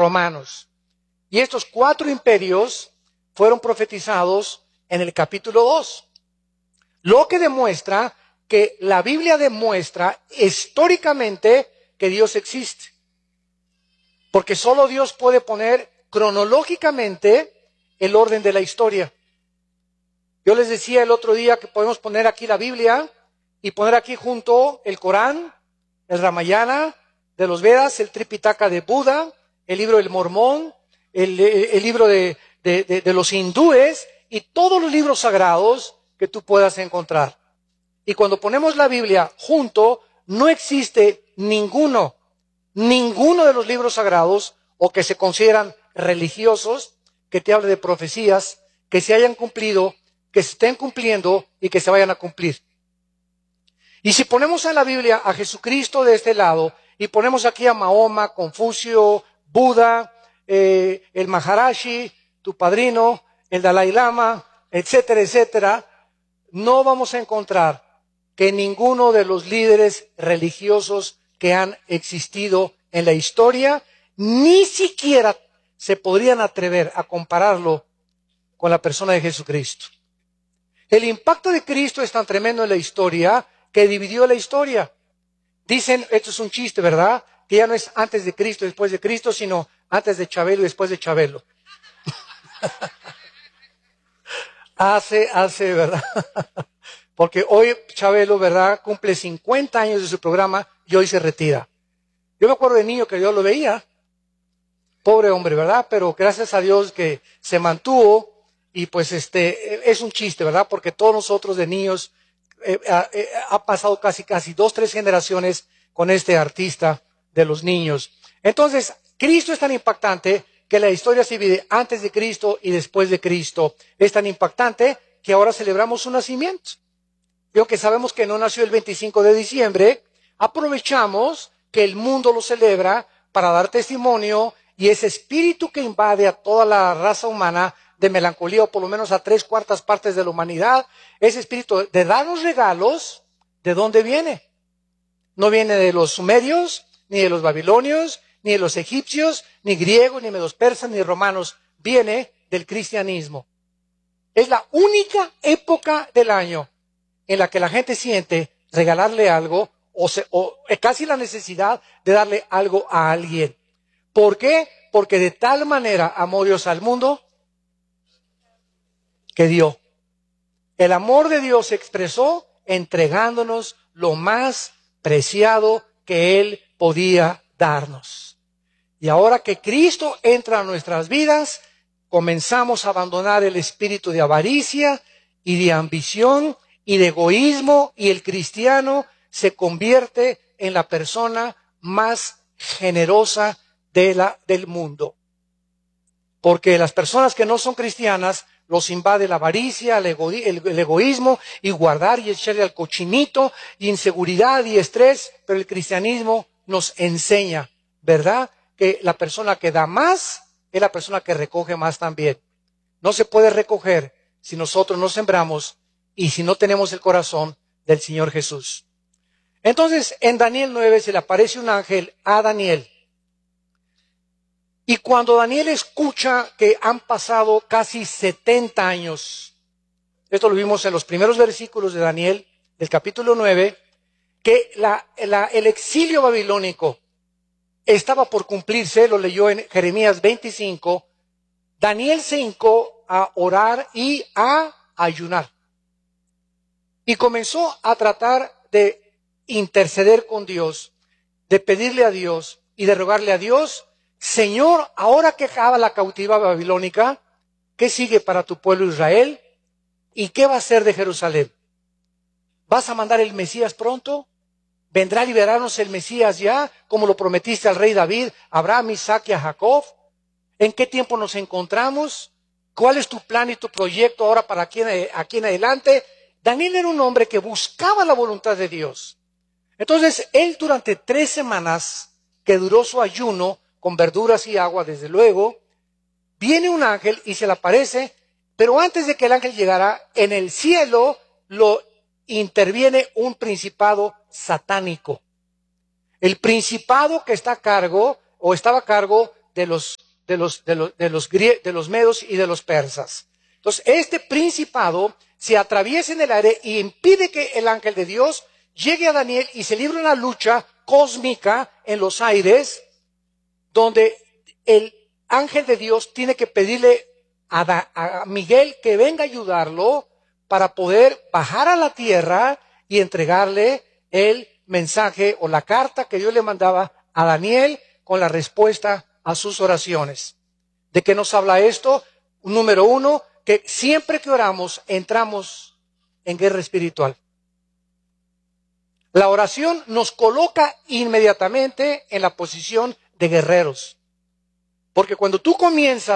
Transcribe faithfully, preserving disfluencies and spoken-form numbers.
romanos. Y estos cuatro imperios fueron profetizados en el capítulo dos. Lo que demuestra que la Biblia demuestra históricamente que Dios existe. Porque solo Dios puede poner cronológicamente el orden de la historia. Yo les decía el otro día que podemos poner aquí la Biblia y poner aquí junto el Corán, el Ramayana de los Vedas, el Tripitaka de Buda, el libro del Mormón, el, el, el libro de, de, de, de los hindúes y todos los libros sagrados que tú puedas encontrar. Y cuando ponemos la Biblia junto, no existe ninguno, ninguno de los libros sagrados o que se consideran religiosos que te hable de profecías que se hayan cumplido, que se estén cumpliendo y que se vayan a cumplir. Y si ponemos en la Biblia a Jesucristo de este lado y ponemos aquí a Mahoma, Confucio, Buda, eh, el Maharashi, tu padrino, el Dalai Lama, etcétera, etcétera, no vamos a encontrar que ninguno de los líderes religiosos que han existido en la historia ni siquiera se podrían atrever a compararlo con la persona de Jesucristo. El impacto de Cristo es tan tremendo en la historia que dividió la historia. Dicen, esto es un chiste, ¿verdad? Que ya no es antes de Cristo y después de Cristo, sino antes de Chabelo y después de Chabelo. hace, hace, ¿verdad? Porque hoy Chabelo, ¿verdad? Cumple cincuenta años de su programa y hoy se retira. Yo me acuerdo de niño que yo lo veía. Pobre hombre, ¿verdad? Pero gracias a Dios que se mantuvo y pues este, es un chiste, ¿verdad? Porque todos nosotros de niños eh, eh, ha pasado casi, casi dos, tres generaciones con este artista de los niños. Entonces, Cristo es tan impactante que la historia se divide antes de Cristo y después de Cristo. Es tan impactante que ahora celebramos su nacimiento. Y aunque sabemos que no nació el veinticinco de diciembre, aprovechamos que el mundo lo celebra para dar testimonio y ese espíritu que invade a toda la raza humana de melancolía, o por lo menos a tres cuartas partes de la humanidad, ese espíritu de darnos regalos, ¿de dónde viene? No viene de los sumerios, ni de los babilonios, ni de los egipcios, ni griegos, ni de los persas, ni romanos. Viene del cristianismo. Es la única época del año en la que la gente siente regalarle algo o, se, o casi la necesidad de darle algo a alguien. ¿Por qué? Porque de tal manera amó Dios al mundo que dio. El amor de Dios se expresó entregándonos lo más preciado que Él podía darnos. Y ahora que Cristo entra a nuestras vidas, comenzamos a abandonar el espíritu de avaricia y de ambición y de egoísmo, y el cristiano se convierte en la persona más generosa de la, del mundo. Porque las personas que no son cristianas los invade la avaricia, el, ego, el, el egoísmo, y guardar y echarle al cochinito, y inseguridad y estrés, pero el cristianismo nos enseña, ¿verdad?, que la persona que da más es la persona que recoge más también. No se puede recoger si nosotros no sembramos y si no tenemos el corazón del Señor Jesús. Entonces, en Daniel nueve se le aparece un ángel a Daniel. Y cuando Daniel escucha que han pasado casi setenta años, esto lo vimos en los primeros versículos de Daniel, del capítulo nueve, que la, la, el exilio babilónico estaba por cumplirse, lo leyó en Jeremías veinticinco, Daniel se hincó a orar y a ayunar. Y comenzó a tratar de interceder con Dios, de pedirle a Dios y de rogarle a Dios: Señor, ahora que acaba la cautividad babilónica, ¿qué sigue para tu pueblo Israel? ¿Y qué va a ser de Jerusalén? ¿Vas a mandar el Mesías pronto? ¿Vendrá a liberarnos el Mesías ya, como lo prometiste al rey David, a Abraham, Isaac y a Jacob? ¿En qué tiempo nos encontramos? ¿Cuál es tu plan y tu proyecto ahora para aquí en, aquí en adelante? Daniel era un hombre que buscaba la voluntad de Dios. Entonces, él durante tres semanas que duró su ayuno, con verduras y agua, desde luego, viene un ángel y se le aparece, pero antes de que el ángel llegara, en el cielo lo interviene un principado satánico. El principado que está a cargo, o estaba a cargo de los, de los, de los, de los, grie- de los medos y de los persas. Entonces, este principado se atraviesa en el aire y impide que el ángel de Dios llegue a Daniel y se libra una lucha cósmica en los aires, donde el ángel de Dios tiene que pedirle a, Da- a Miguel que venga a ayudarlo para poder bajar a la tierra y entregarle el mensaje o la carta que Dios le mandaba a Daniel con la respuesta a sus oraciones. ¿De qué nos habla esto? Número uno, que siempre que oramos entramos en guerra espiritual. La oración nos coloca inmediatamente en la posición de guerreros. Porque cuando tú comienzas